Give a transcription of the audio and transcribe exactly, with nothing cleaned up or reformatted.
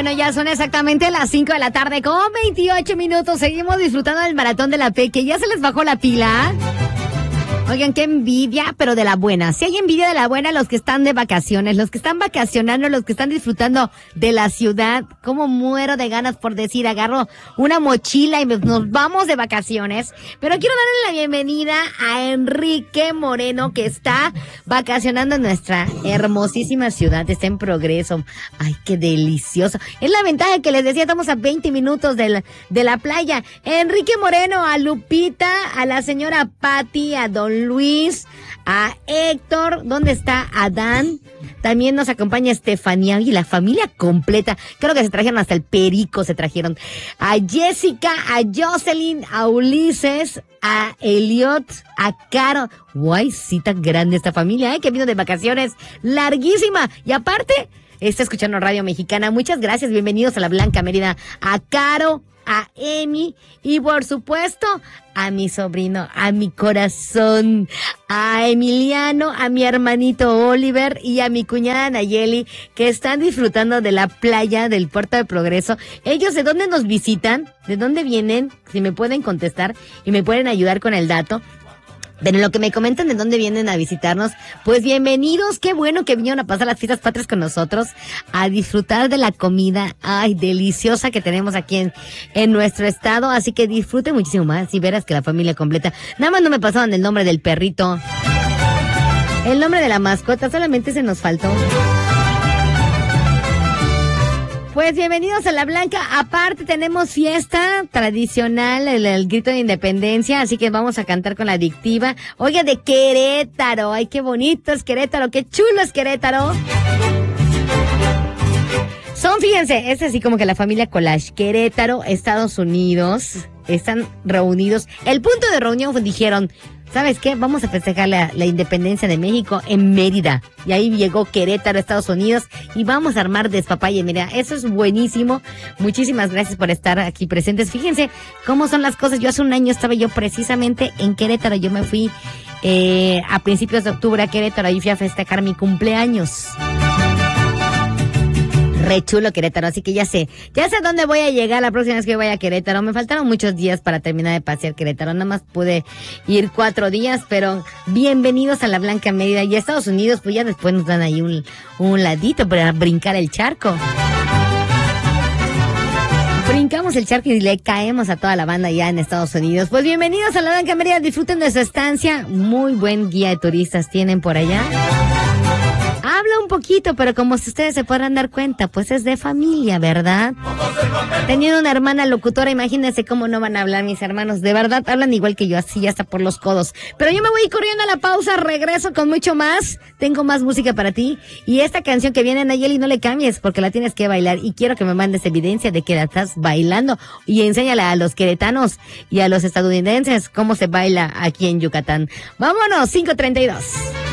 Bueno, ya son exactamente las cinco de la tarde con veintiocho minutos. Seguimos disfrutando del maratón de la Peque. ¿Ya se les bajó la pila? Oigan, qué envidia, pero de la buena. Si hay envidia de la buena, los que están de vacaciones, los que están vacacionando, los que están disfrutando de la ciudad. Cómo muero de ganas por decir, agarro una mochila y nos vamos de vacaciones. Pero quiero darle la bienvenida a Enrique Moreno, que está vacacionando en nuestra hermosísima ciudad. Está en Progreso. Ay, qué delicioso. Es la ventaja que les decía, estamos a veinte minutos de la, de la playa. Enrique Moreno, a Lupita, a la señora Patti, a Don Luis, a Héctor, ¿dónde está Adán? También nos acompaña Estefanía y la familia completa. Creo que se trajeron hasta el perico, se trajeron. A Jessica, a Jocelyn, a Ulises, a Eliot, a Caro. Guay, cita grande esta familia, ¿eh? Que vino de vacaciones larguísima. Y aparte, está escuchando Radio Mexicana. Muchas gracias, bienvenidos a la Blanca Mérida. A Caro, a Emi y por supuesto a mi sobrino, a mi corazón, a Emiliano, a mi hermanito Oliver y a mi cuñada Nayeli, que están disfrutando de la playa del Puerto de Progreso. Ellos, ¿de dónde nos visitan? ¿De dónde vienen? Si me pueden contestar y me pueden ayudar con el dato. Pero en lo que me comentan de dónde vienen a visitarnos, pues bienvenidos, qué bueno que vinieron a pasar las fiestas patrias con nosotros, a disfrutar de la comida, ay, deliciosa que tenemos aquí en, en nuestro estado, así que disfruten muchísimo más y verás que la familia completa. Nada más no me pasaban el nombre del perrito, el nombre de la mascota, solamente se nos faltó. Pues bienvenidos a La Blanca. Aparte tenemos fiesta tradicional, el, el grito de independencia, así que vamos a cantar con la adictiva. Oiga, de Querétaro. Ay, qué bonito es Querétaro, qué chulo es Querétaro. Son, fíjense, es así como que la familia Collage. Querétaro, Estados Unidos, están reunidos. El punto de reunión dijeron, ¿sabes qué? Vamos a festejar la, la independencia de México en Mérida. Y ahí llegó Querétaro, Estados Unidos, y vamos a armar despapalle. Mira, eso es buenísimo. Muchísimas gracias por estar aquí presentes. Fíjense cómo son las cosas. Yo hace un año estaba yo precisamente en Querétaro. Yo me fui eh, a principios de octubre a Querétaro. Ahí fui a festejar mi cumpleaños. Re chulo Querétaro, así que ya sé, ya sé dónde voy a llegar la próxima vez que vaya a Querétaro. Me faltaron muchos días para terminar de pasear Querétaro, nada más pude ir cuatro días, pero bienvenidos a la Blanca Mérida. Y a Estados Unidos, pues ya después nos dan ahí un, un ladito para brincar el charco. Brincamos el charco y le caemos a toda la banda ya en Estados Unidos. Pues bienvenidos a la Blanca Mérida, disfruten de su estancia. Muy buen guía de turistas tienen por allá. Habla un poquito, pero como si ustedes se podrán dar cuenta, pues es de familia, ¿verdad? Teniendo una hermana locutora, imagínense cómo no van a hablar mis hermanos. De verdad, hablan igual que yo, así hasta por los codos. Pero yo me voy corriendo a la pausa, regreso con mucho más. Tengo más música para ti. Y esta canción que viene, Nayeli, no le cambies, porque la tienes que bailar. Y quiero que me mandes evidencia de que la estás bailando. Y enséñala a los queretanos y a los estadounidenses cómo se baila aquí en Yucatán. Vámonos, cinco treinta y dos.